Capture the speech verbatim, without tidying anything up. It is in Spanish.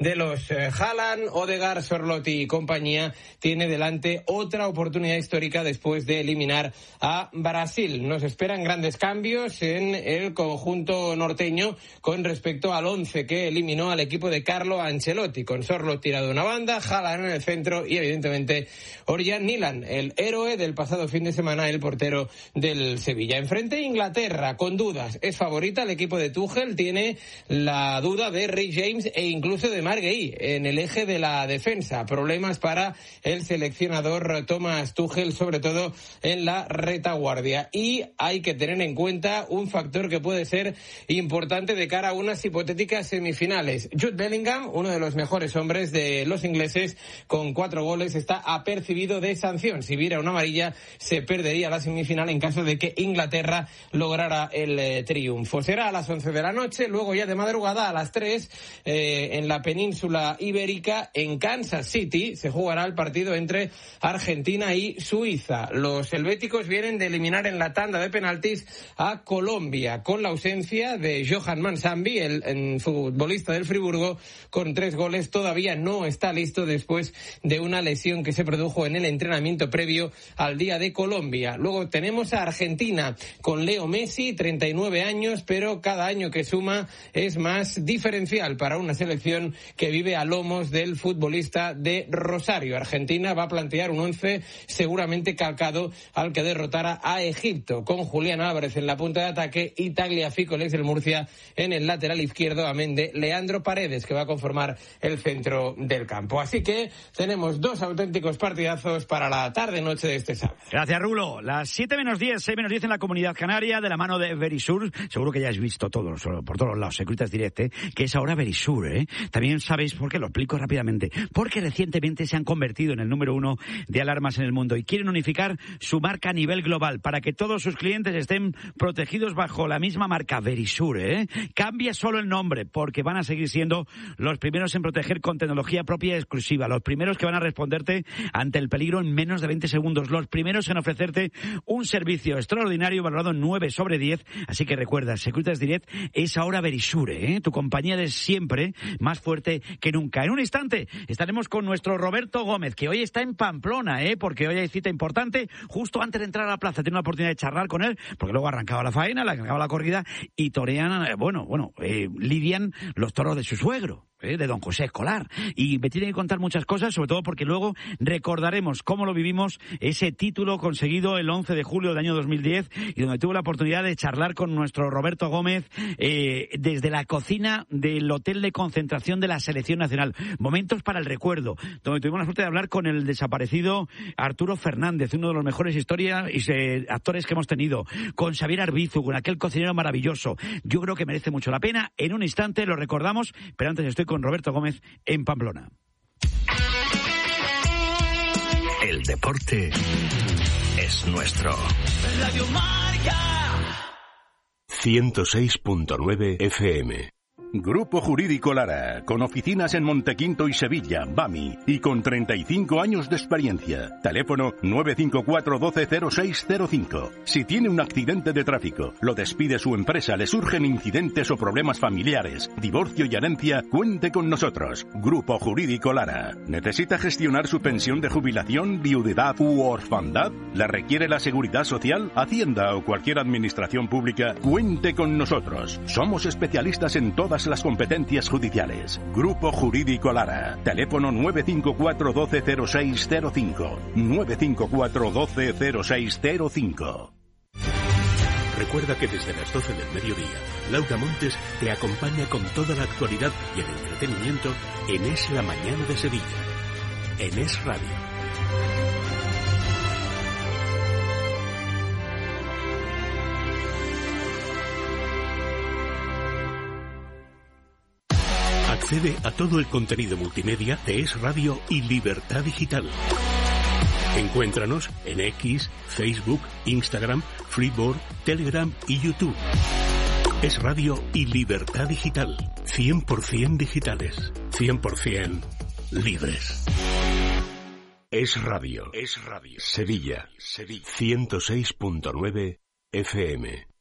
de los eh, Haaland, Odegaard, Sorlotti y compañía, tiene delante otra oportunidad histórica después de eliminar a Brasil. Nos esperan grandes cambios en el conjunto norteño con respecto al once que eliminó al equipo de Carlo Ancelotti, con Sorlotti tirado de una banda, Haaland en el centro y evidentemente Orjan Nilan, el héroe del pasado fin de semana, el portero del Sevilla. Enfrente Inglaterra, con dudas, es favorita el equipo de Tuchel, tiene la duda de Rick James e incluso de Marc Guéhi en el eje de la defensa. Problemas para el seleccionador Thomas Tuchel, sobre todo en la retaguardia. Y hay que tener en cuenta un factor que puede ser importante de cara a unas hipotéticas semifinales. Jude Bellingham, uno de los mejores hombres de los ingleses, con cuatro goles, está apercibido de sanción. Si viera una amarilla, se perdería la semifinal en caso de que Inglaterra lograra el eh, triunfo. Será a las once de la noche, luego ya de madrugada a las tres, eh, en la península ibérica, en Kansas City, se jugará el partido entre Argentina y Suiza. Los helvéticos vienen de eliminar en la tanda de penaltis a Colombia, con la ausencia de Johan Mansambi, el, el futbolista del Friburgo, con tres goles. Todavía no está listo después de una lesión que se produjo en el entrenamiento previo al Día de Colombia. Luego tenemos a Argentina con Leo Messi, treinta y nueve años, pero cada año que suma es más diferencial para una selección que vive a lomos del futbolista de Rosario. Argentina va a plantear un once seguramente calcado al que derrotara a Egipto, con Julián Álvarez en la punta de ataque y Tagliafico, el ex del Murcia, en el lateral izquierdo, amén de Leandro Paredes, que va a conformar el centro del campo. Así que tenemos dos auténticos partidazos para la tarde-noche de este sábado. Gracias, Rulo. Las siete menos diez, seis menos diez en la Comunidad Canaria, de la mano de Verisur. Seguro que ya has visto todos, por todos lados, Securitas Direct, ¿eh? Que es ahora Verisur, ¿eh? También sabéis por qué, lo explico rápidamente. Porque recientemente se han convertido en el número uno de alarmas en el mundo y quieren unificar su marca a nivel global para que todos sus clientes estén protegidos bajo la misma marca, Verisur, ¿eh? Cambia solo el nombre, porque van a seguir siendo los primeros en proteger con tecnología propia y exclusiva, los primeros que van a responderte ante el peligro en menos de veinte segundos, los primeros en ofrecerte un servicio extraordinario valorado nueve sobre diez, así que recuerda, Securitas Direct es ahora Verisur, ¿eh? Tu compañía de siempre, más fuerte que nunca. En un instante estaremos con nuestro Roberto Gómez, que hoy está en Pamplona, ¿eh? Porque hoy hay cita importante, justo antes de entrar a la plaza, tiene una oportunidad de charlar con él, porque luego arrancaba la faena, la arrancaba la corrida, y torean, eh, bueno, bueno, eh, lidian los toros de su suegro, ¿eh? De don José Escolar, y me tiene que contar muchas cosas, sobre todo porque luego recordaremos cómo lo vivimos, ese título conseguido el once de julio del año dos mil diez, y donde tuve la oportunidad de charlar con nuestro Roberto Gómez eh, desde la cocina del hotel de concentración de la Selección Nacional. Momentos para el recuerdo, donde tuvimos la suerte de hablar con el desaparecido Arturo Fernández, uno de los mejores historias y eh, actores que hemos tenido, con Xavier Arbizu, con aquel cocinero maravilloso. Yo creo que merece mucho la pena. En un instante lo recordamos, pero antes estoy con Roberto Gómez en Pamplona. El deporte es nuestro. Radio Marca ciento seis punto nueve F M. Grupo Jurídico Lara, con oficinas en Montequinto y Sevilla, Bami, y con treinta y cinco años de experiencia. Teléfono nueve cinco cuatro uno dos cero seis cero cinco. Si tiene un accidente de tráfico, lo despide su empresa, le surgen incidentes o problemas familiares, divorcio y herencia, cuente con nosotros. Grupo Jurídico Lara. ¿Necesita gestionar su pensión de jubilación, viudedad u orfandad? ¿La requiere la Seguridad Social, Hacienda o cualquier administración pública? Cuente con nosotros. Somos especialistas en todas las competencias judiciales. Grupo Jurídico Lara. Teléfono nueve cinco cuatro uno dos cero seis cero cinco. nueve cinco cuatro uno dos cero seis cero cinco. Recuerda que desde las doce del mediodía, Laura Montes te acompaña con toda la actualidad y el entretenimiento en Es la Mañana de Sevilla, en Es Radio. Accede a todo el contenido multimedia de Es Radio y Libertad Digital. Encuéntranos en X, Facebook, Instagram, Freeboard, Telegram y YouTube. Es Radio y Libertad Digital. cien por ciento digitales. cien por ciento libres. Es Radio. Es Radio. Sevilla. Sevilla. ciento seis punto nueve F M.